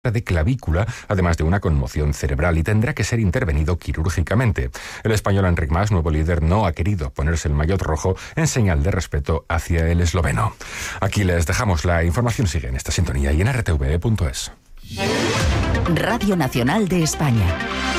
de clavícula, además de una conmoción cerebral, y tendrá que ser intervenido quirúrgicamente. El español Enric Mas, nuevo líder, no ha querido ponerse el maillot rojo en señal de respeto hacia el esloveno. Aquí les dejamos. La información sigue en esta sintonía y en rtve.es. Radio Nacional de España.